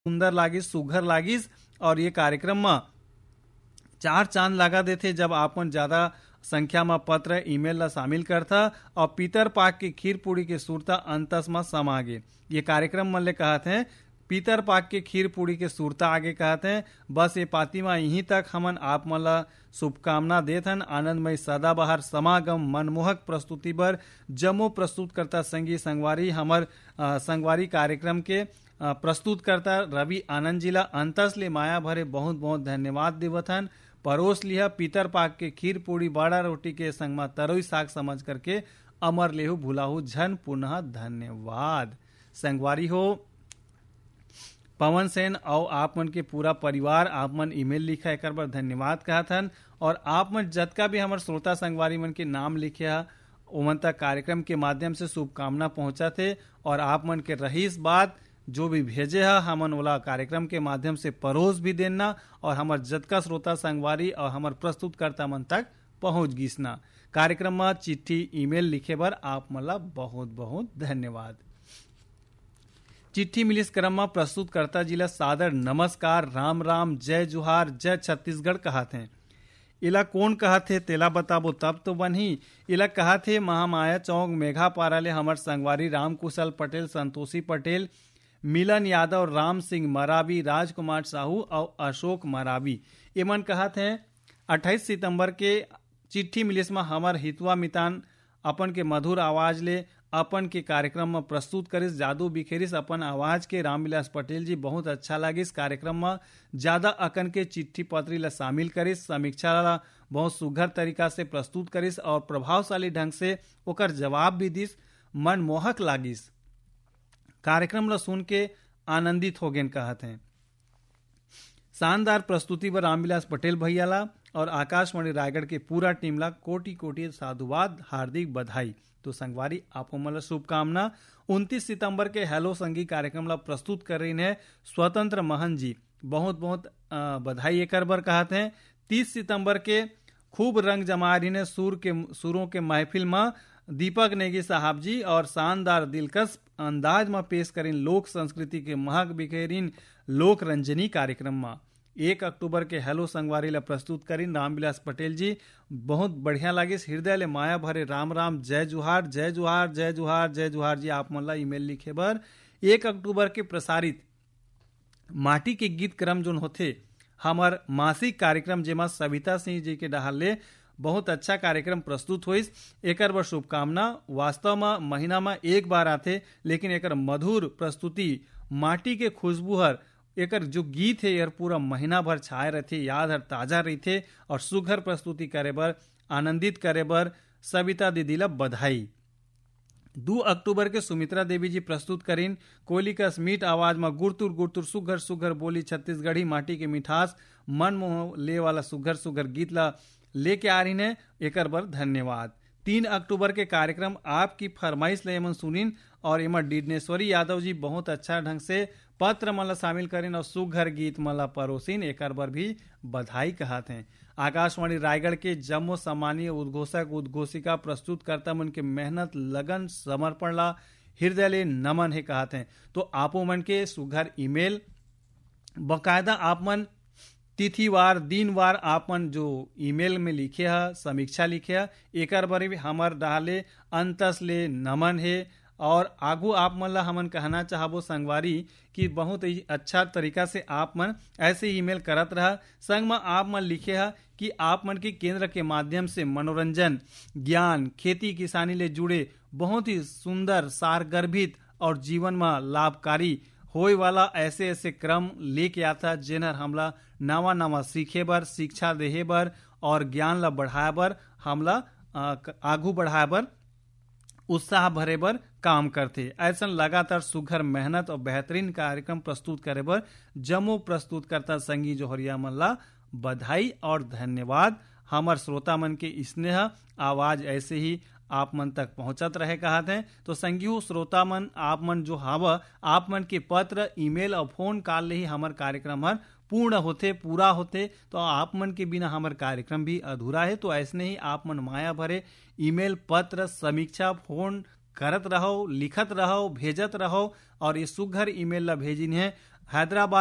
सुंदर लागिस, सुघर लागिस और ये कार्यक्रम में 4 चांद लगा देते जब आपन ज्यादा संख्या में पत्र ईमेल ला शामिल करता और पीतर पाक की खीर पूड़ी के सूरता अंतस में समागे। ये कार्यक्रम मन ले कहते हैं पीतर पाक के खीर पूड़ी के सूरता आगे कहते हैं। बस ये पाती में यहीं तक हमन आप मन ला शुभकामना देथन। आनंदमय सदाबहार समागम मनमोहक प्रस्तुति बर जम्मो प्रस्तुत करता संगी संगवारी हमर संगवारी कार्यक्रम के प्रस्तुत करता रवि आनंद जिला अंतस ले माया भरे बहुत बहुत धन्यवाद देवथन। परोस लिया पीतर पाक के खीर पूड़ी बाड़ा रोटी के संग में तरोई साग समझ करके अमर लेहु भुलाहु झन पुनः धन्यवाद। संगवारी हो पवन सेन और आप मन के पूरा परिवार आप मन ईमेल लिखा एक बार धन्यवाद कहथन। और आप मन जतका भी हमारे श्रोता संगवारी मन के नाम लिखे ओमन तक कार्यक्रम के माध्यम से शुभकामना पहुंचा थे। और आप मन के रहीस बात जो भी भेजे है हमन ओला कार्यक्रम के माध्यम से परोस भी देना और हमार जतका श्रोता संगवारी और हमार प्रस्तुतकर्ता मन तक पहुंच गिसना। कार्यक्रम में चिट्ठी ईमेल लिखे बर आप मला बहुत बहुत धन्यवाद। चिट्ठी मिलिस क्रम में प्रस्तुतकर्ता जिला सादर नमस्कार राम राम जय जुहार जय छत्तीसगढ़ कहते हैं। इला कौन कहते तेला बताबो तब तो बनही। इला कहते महामाया चौक मेघा पारा ले हमार संगवारी राम कुशल पटेल संतोषी पटेल मिलन यादव राम सिंह मरावी राजकुमार साहू और अशोक मरावी। एमन कहते हैं 28 सितंबर के चिट्ठी मिलिस में हमार हितवा मितान अपन के मधुर आवाज ले अपन के कार्यक्रम में प्रस्तुत करिस जादू बिखेरिस अपन आवाज के रामविलास पटेल जी बहुत अच्छा लगिस। कार्यक्रम में ज्यादा अकन के चिट्ठी पत्री ला शामिल करिस, समीक्षा ला बहुत सुघर तरीका से प्रस्तुत करिस और प्रभावशाली ढंग से ओकर जवाब भी दिस, मनमोहक लागिस। कार्यक्रम ला सुन के आनंदित हो गए कहते हैं। शानदार प्रस्तुति पर रामविलास पटेल भैया ला और आकाशवाणी रायगढ़ के पूरा टीम ला कोटि कोटि साधुवाद हार्दिक बधाई। तो संगवारी आपको मला शुभकामना। 29 सितंबर के हेलो संगी कार्यक्रम ला प्रस्तुत कर रही है स्वतंत्र महन जी, बहुत बहुत बधाई एक बार कहते हैं। 30 सितंबर के खूब रंग जमा रही ने सुरों के महफिल में दीपक नेगी साहब जी और शानदार दिलकश अंदाज में पेश करीन लोक संस्कृति के महक बिखेरीन लोक रंजनी कार्यक्रम में। 1 अक्टूबर के हेलो संगवारी ला प्रस्तुत करीन रामविलास पटेल जी, बहुत बढ़िया लगे। हृदय ले माया भरे राम राम जय जुहार जय जुहार जय जुहार जय जुहार जी आप मन ला ईमेल लिखे बर। 1 अक्टूबर के प्रसारित माटी के गीत क्रम जोन होथे हमार मासिक कार्यक्रम जेमा सविता सिंह जी के डहाल ले बहुत अच्छा कार्यक्रम प्रस्तुत होइस। एकर बर शुभकामना। वास्तव में महीना में एक बार आथे लेकिन एकर मधुर प्रस्तुति माटी के खुशबू हर एकर जो गीत है यार पूरा महीना भर छाए रहते, याद हर ताजा रहते और सुघर प्रस्तुति करे बर आनंदित करे बर सविता दीदी ला बधाई। 2 अक्टूबर के सुमित्रा देवी जी प्रस्तुत करीन कोयली का मीठ आवाज में गुरतुर गुरतुर सुघर सुघर बोली छत्तीसगढ़ी माटी के मिठास मन मोह ले वाला सुघर सुघर गीत ला लेके आ रही ने एकर बर धन्यवाद। 3 अक्टूबर के कार्यक्रम आपकी फरमाइश ले एमन सुनिन और एमा डिडनेश्वरी यादव जी बहुत अच्छा ढंग से पत्र मला शामिल करें और सुघर गीत मला परोसिन एकर बर भी बधाई कहते हैं। आकाशवाणी रायगढ़ के जम्मो सम्मानीय उद्घोषक उद्घोषिका प्रस्तुत करता मन के मेहनत लगन समर्पण ला हृदय ले नमन है कहते हैं। तो आपो मन के सुघर ईमेल बकायदा आप मन तिथिवार दिनवार आपन जो ईमेल में लिखे है समीक्षा लिखे है एकर बारे भी हमार डाले अंतस ले नमन है। और आगू आप मन ला हमन कहना चाहबो संगवारी कि बहुत ही अच्छा तरीका से आप मन ऐसे ईमेल करत रहा। संग में आप मन लिखे है कि आप मन के केंद्र के माध्यम से मनोरंजन ज्ञान खेती किसानी ले जुड़े बहुत ही सुंदर सारगर्भित और जीवन में लाभकारी होए वाला ऐसे ऐसे क्रम लेके आता जेनर हमला नवा नवा सीखे बर शिक्षा देहे बर और ज्ञान ला बढ़ाए बर हमला आगू बढ़ाए बर उत्साह भरे बर काम करते। ऐसा लगातार सुघर मेहनत और बेहतरीन कार्यक्रम प्रस्तुत करे बर जम्मो प्रस्तुत करता संगी जोहरिया मन ला बधाई और धन्यवाद। हमार श्रोता मन के स्नेह आवाज ऐसे ही आप मन तक पहुंचत रहे कहते हैं। तो संगी श्रोता मन आप मन जो हवा आप मन के पत्र ईमेल और फोन कॉल ले ही हमार कार्यक्रम हर पूर्ण होते पूरा होते। तो आप मन के बिना हमार कार्यक्रम भी अधूरा है। तो ऐसे ही आप मन माया भरे ईमेल पत्र समीक्षा फोन करत रहो लिखत रहो भेजत रहो और ये सुघर ईमेल ला भेजिन है हैदराबाद